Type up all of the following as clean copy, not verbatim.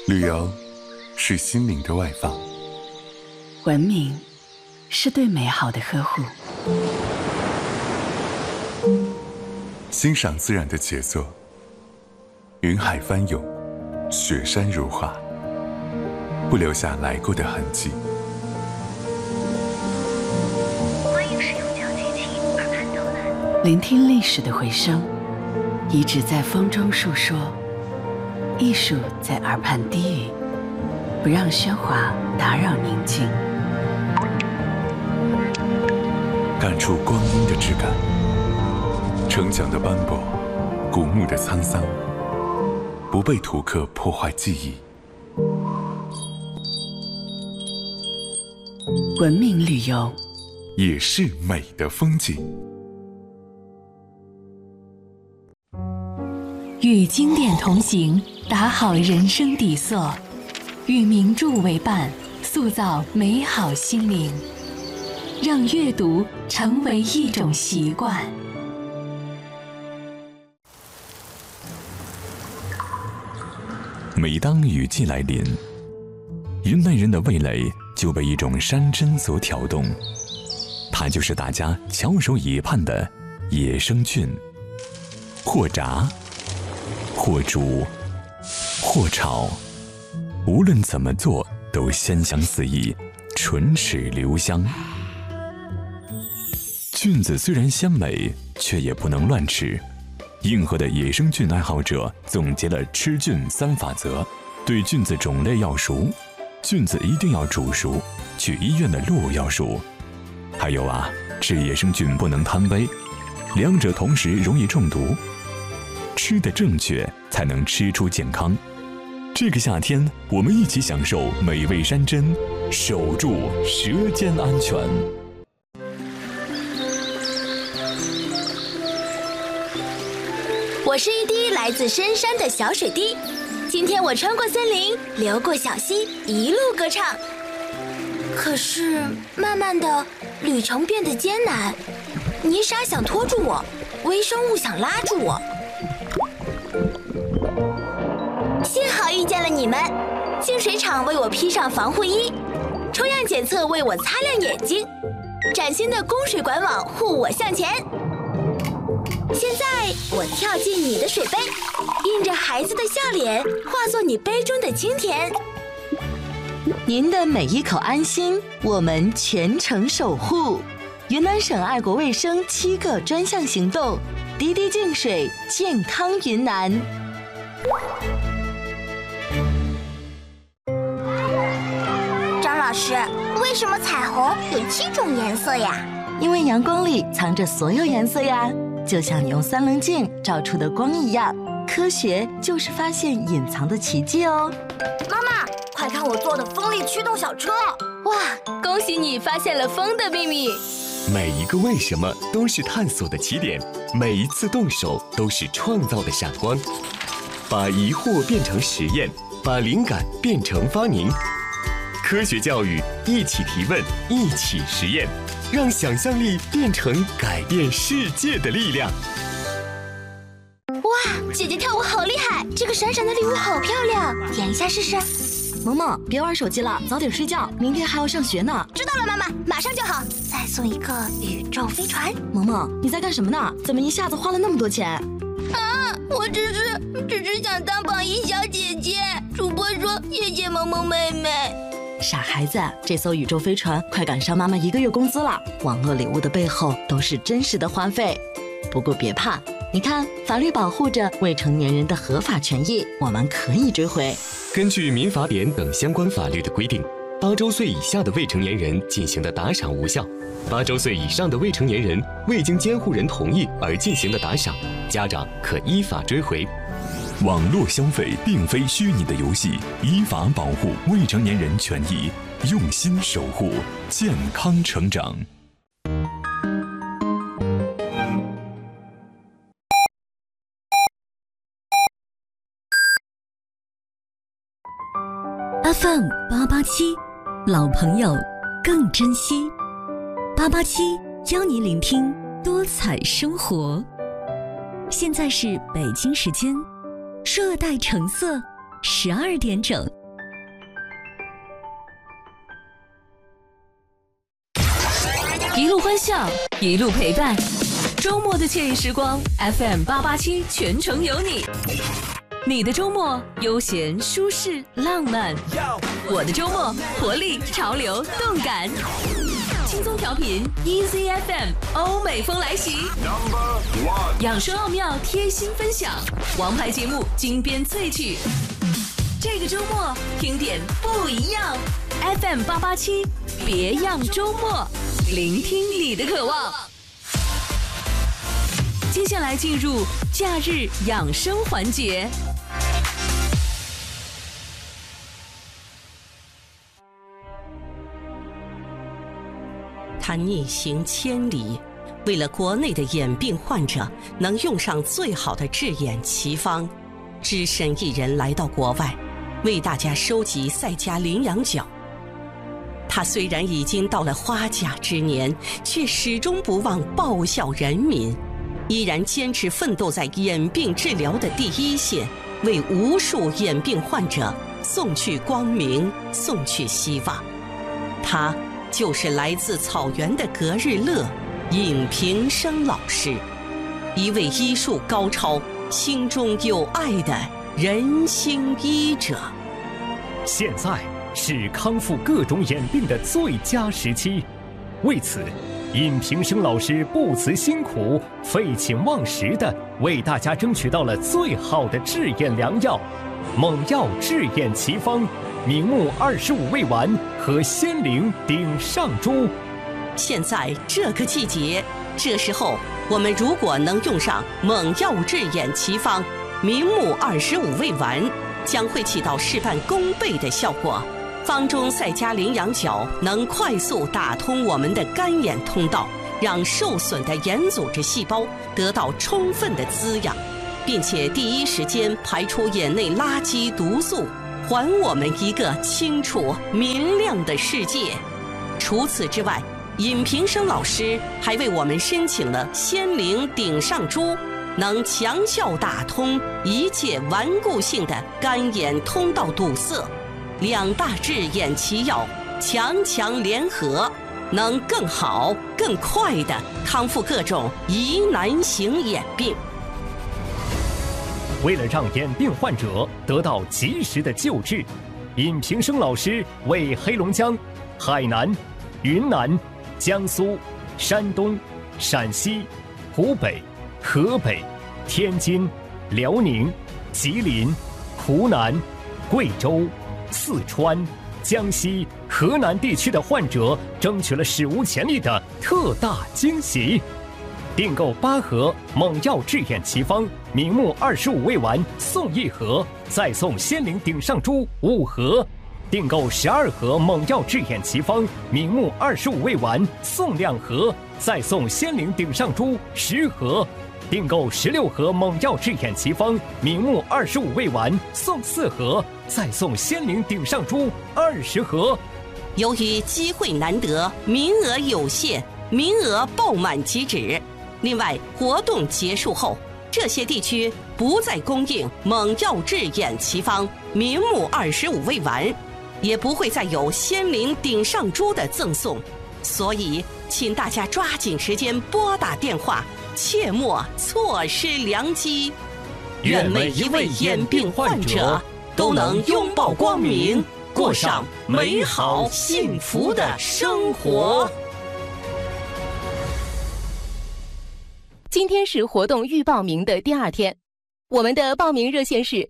旅游是心灵的外放， 文明是对美好的呵护， 欣赏自然的杰作，云海翻涌，雪山如画，不留下来过的痕迹。 欢迎使用脚机器耳畔导览， 聆听历史的回声，遗址在风中述说，艺术在耳畔低语，不让喧哗打扰宁静， 感触光阴的质感，城墙的斑驳，古墓的沧桑，不被图刻破坏记忆。 文明旅游也是美的风景。 与经典同行，打好人生底色；与名著为伴，塑造美好心灵。让阅读成为一种习惯。 每当雨季来临，云南人的味蕾就被一种山珍所挑动，它就是大家翘首以盼的野生菌。或炸，或煮，或炒，无论怎么做都鲜香四溢，唇齿留香。菌子虽然鲜美，却也不能乱吃。硬核的野生菌爱好者总结了吃菌3法则：对菌子种类要熟，菌子一定要煮熟，去医院的路要熟。还有啊，吃野生菌不能贪杯，两者同时容易中毒。吃得正确，才能吃出健康。这个夏天，我们一起享受美味山珍，守住舌尖安全。 我是一滴来自深山的小水滴，今天我穿过森林，流过小溪，一路歌唱。可是慢慢的，旅程变得艰难，泥沙想拖住我，微生物想拉住我。幸好遇见了你们，净水厂为我披上防护衣，抽样检测为我擦亮眼睛，崭新的供水管网护我向前。现在我跳进你的水杯，印着孩子的笑脸，化作你杯中的清甜。 您的每一口安心，我们全程守护。云南省爱国卫生7个专项行动，滴滴净水，健康云南。 张老师，为什么彩虹有7种颜色呀？ 因为阳光里藏着所有颜色呀，就像你用3棱镜照出的光一样。科学就是发现隐藏的奇迹哦。 妈妈，快看我做的风力驱动小车！ 哇，恭喜你发现了风的秘密！ 每一个为什么都是探索的起点，每一次动手都是创造的闪光。把疑惑变成实验，把灵感变成发明。科学教育，一起提问，一起实验，让想象力变成改变世界的力量。 哇，姐姐跳舞好厉害！这个闪闪的礼物好漂亮，点一下试试。 萌萌，别玩手机了，早点睡觉，明天还要上学呢。 知道了，妈妈，马上就好。再送一个宇宙飞船。 萌萌，你在干什么呢？怎么一下子花了那么多钱？ 啊，我只是想当榜一小姐姐。主播说谢谢萌萌妹妹。 傻孩子，这艘宇宙飞船快赶上妈妈1个月工资了。网络礼物的背后都是真实的花费。不过别怕，你看，法律保护着未成年人的合法权益，我们可以追回。 根据民法典等相关法律的规定，8周岁以下的未成年人进行的打赏无效，8周岁以上的未成年人未经监护人同意而进行的打赏，家长可依法追回。 网络消费并非虚拟的游戏，依法保护未成年人权益，用心守护健康成长。 FM 887，老朋友更珍惜。887邀你聆听多彩生活。现在是北京时间，热带橙色 12点整。一路欢笑，一路陪伴，周末的惬意时光 FM887 全程有你。你的周末悠闲舒适浪漫，我的周末活力潮流动感，轻松调频 Easy FM， 欧美风来袭，养生奥妙贴心分享，王牌节目精编萃取。这个周末听点不一样 ，FM887， 别样周末，聆听你的渴望。接下来进入假日养生环节。 他逆行千里，为了国内的眼病患者能用上最好的治眼奇方，只身一人来到国外，为大家收集赛迦羚羊角。他虽然已经到了花甲之年，却始终不忘报效人民，依然坚持奋斗在眼病治疗的第一线，为无数眼病患者送去光明，送去希望。他就是来自草原的格日乐尹平生老师，一位医术高超、心中有爱的人心医者。 现在是康复各种眼病的最佳时期，为此，尹平生老师不辞辛苦、废寝忘食地为大家争取到了最好的治眼良药——猛药治眼奇方。明目25味丸和仙灵顶上珠。 现在这个季节，这时候我们如果能用上猛药治眼奇方明目25味丸，将会起到事半功倍的效果。方中赛迦羚羊角能快速打通我们的干眼通道，让受损的眼组织细胞得到充分的滋养，并且第一时间排出眼内垃圾毒素，还我们一个清楚明亮的世界。除此之外，尹平生老师还为我们申请了仙灵顶上珠，能强效打通一切顽固性的干眼通道堵塞。两大治眼奇药强强联合，能更好更快地康复各种疑难型眼病。 为了让眼病患者得到及时的救治，尹平生老师为黑龙江、海南、云南、江苏、山东、陕西、湖北、河北、天津、辽宁、吉林、湖南、贵州、四川、江西、河南地区的患者争取了史无前例的特大惊喜。订购8盒猛药治眼奇方明目25味丸送1盒，再送仙灵顶上珠5盒；订购12盒猛药治眼奇方明目25味丸送2盒，再送仙灵顶上珠10盒；订购16盒猛药治眼奇方明目25味丸送4盒，再送仙灵顶上珠20盒。 由于机会难得，名额有限，名额爆满即止。另外，活动结束后，这些地区不再供应猛药治眼奇方明目25味丸，也不会再有仙灵顶上珠的赠送，所以请大家抓紧时间拨打电话，切莫错失良机。愿每一位眼病患者都能拥抱光明，过上美好幸福的生活。 今天是活动预报名的第2天，我们的报名热线是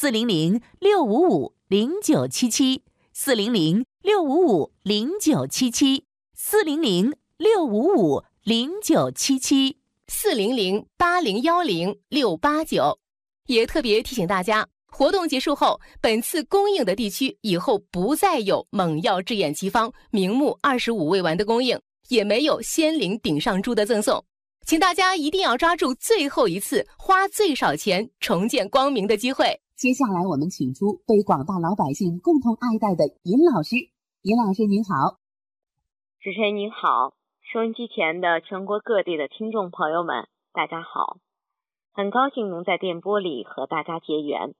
400-655-0977，400-655-0977，400-8010-689。也特别提醒大家，活动结束后，本次供应的地区以后不再有猛药治眼奇方明目25味丸的供应，也没有仙灵顶上珠的赠送。请大家一定要抓住最后一次花最少钱重见光明的机会。 接下来我们请出被广大老百姓共同爱戴的尹老师。尹老师您好。 主持人您好，收音机前的全国各地的听众朋友们大家好，很高兴能在电波里和大家结缘。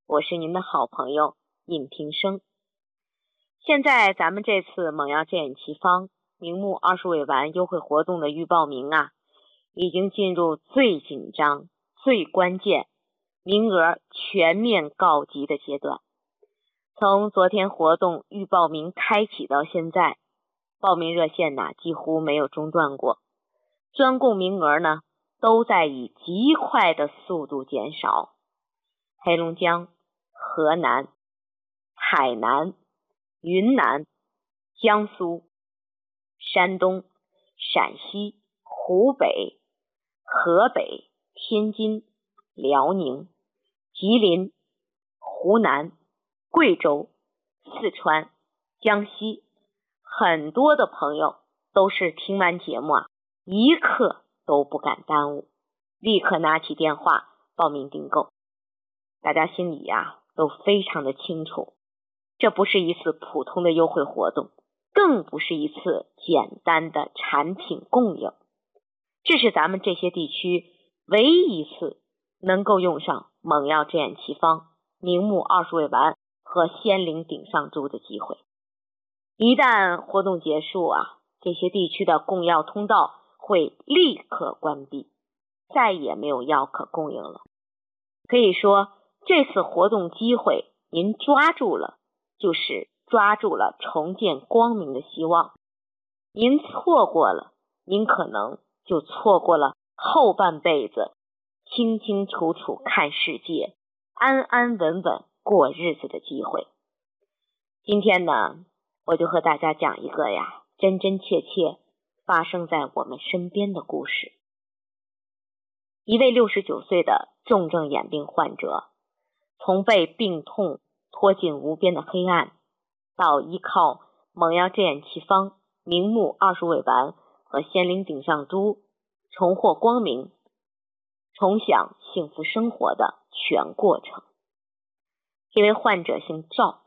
我是您的好朋友尹平生。现在咱们这次猛药健眼奇方明目20味丸优惠活动的预报名啊，已经进入最紧张、最关键、名额全面告急的阶段。从昨天活动预报名开启到现在，报名热线呢几乎没有中断过，专供名额呢都在以极快的速度减少。黑龙江、河南、海南、云南、江苏、山东、陕西、湖北、河北、天津、辽宁、吉林、湖南、贵州、四川、江西，很多的朋友都是听完节目一刻都不敢耽误，立刻拿起电话报名订购。大家心里都非常的清楚，这不是一次普通的优惠活动，更不是一次简单的产品供应，这是咱们这些地区唯一一次能够用上猛药健眼奇方明目20味丸和仙灵顶上珠的机会。一旦活动结束这些地区的供药通道会立刻关闭，再也没有药可供应了。可以说这次活动机会您抓住了，就是抓住了重见光明的希望。您错过了，您可能就错过了后半辈子清清楚楚看世界、安安稳稳过日子的机会。今天呢，我就和大家讲一个真真切切发生在我们身边的故事。一位69岁的重症眼病患者，从被病痛拖进无边的黑暗，到依靠猛药健眼奇方明目20味丸和仙灵顶上珠重获光明，重享幸福生活的全过程。这位患者姓赵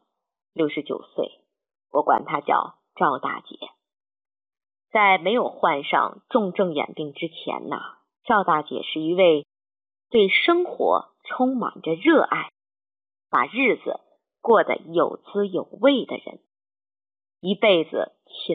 ，69岁，我管她叫赵大姐。在没有患上重症眼病之前赵大姐是一位对生活充满着热爱，把日子过得有滋有味的人，一辈子勤